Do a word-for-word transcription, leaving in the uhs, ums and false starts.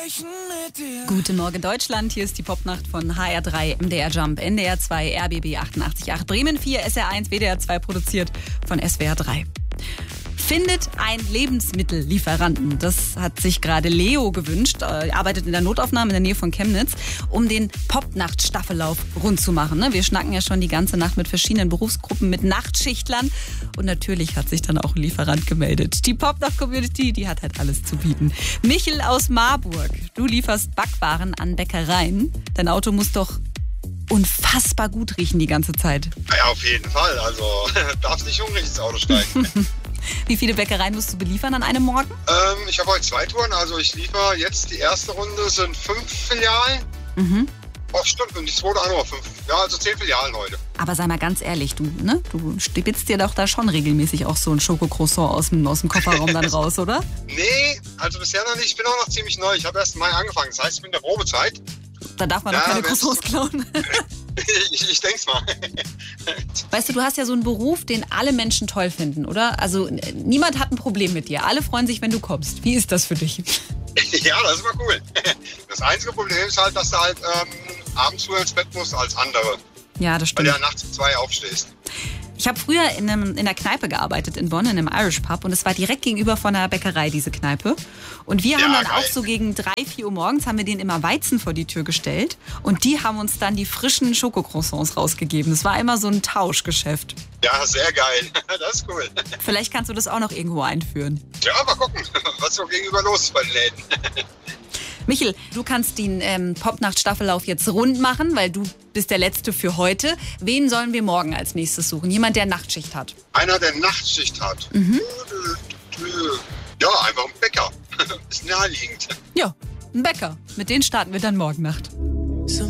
sprechen mit dir. Guten Morgen Deutschland, hier ist die Popnacht von H R drei, M D R Jump, N D R zwei, R B B achtundachtzig Komma acht, Bremen vier, S R eins, W D R zwei, produziert von S W R drei. Findet ein Lebensmittellieferanten. Das hat sich gerade Leo gewünscht. Er arbeitet in der Notaufnahme in der Nähe von Chemnitz, um den Popnacht-Staffellauf rund zu machen. Wir schnacken ja schon die ganze Nacht mit verschiedenen Berufsgruppen, mit Nachtschichtlern. Und natürlich hat sich dann auch ein Lieferant gemeldet. Die Popnacht-Community, die hat halt alles zu bieten. Michel aus Marburg, du lieferst Backwaren an Bäckereien. Dein Auto muss doch unfassbar gut riechen die ganze Zeit. Ja, auf jeden Fall. Also darfst nicht hungrig ins Auto steigen. Wie viele Bäckereien musst du beliefern an einem Morgen? ähm, ich habe heute zwei Touren. Also ich liefere jetzt die erste Runde, sind fünf Filialen. Mhm. Oh, stimmt. Und die zweite auch noch fünf. Ja, also zehn Filialen heute. Aber sei mal ganz ehrlich, du, ne? Du stibitzt dir doch da schon regelmäßig auch so ein Schokocroissant aus dem, aus dem Kofferraum dann raus, oder? Nee, also bisher noch nicht. Ich bin auch noch ziemlich neu. Ich habe erst im Mai angefangen. Das heißt, ich bin in der Probezeit. Da darf man Ja, doch keine wenn's- Croissants klauen. ich ich denke es mal. Weißt du, du hast ja so einen Beruf, den alle Menschen toll finden, oder? Also n- niemand hat ein Problem mit dir. Alle freuen sich, wenn du kommst. Wie ist das für dich? Ja, das ist immer cool. Das einzige Problem ist halt, dass du halt ähm, abends früher ins Bett musst als andere. Ja, das Weil stimmt. du ja nachts um zwei aufstehst. Ich habe früher in, einem, in einer Kneipe gearbeitet in Bonn, in einem Irish Pub. Und es war direkt gegenüber von einer Bäckerei, diese Kneipe. Und wir haben Ja, dann geil. auch so gegen drei, vier Uhr morgens haben wir denen immer Weizen vor die Tür gestellt. Und die haben uns dann die frischen Schokocroissants rausgegeben. Das war immer so ein Tauschgeschäft. Ja, sehr geil. Das ist cool. Vielleicht kannst du das auch noch irgendwo einführen. Ja, mal gucken, was so gegenüber los ist bei den Läden. Michel, du kannst den ähm, Popnacht-Staffellauf jetzt rund machen, weil du bist der Letzte für heute. Wen sollen wir morgen als nächstes suchen? Jemand, der Nachtschicht hat. Einer, der Nachtschicht hat. Mhm. Ja, einfach ein Bäcker. Ist naheliegend. Ja, ein Bäcker. Mit denen starten wir dann morgen Nacht.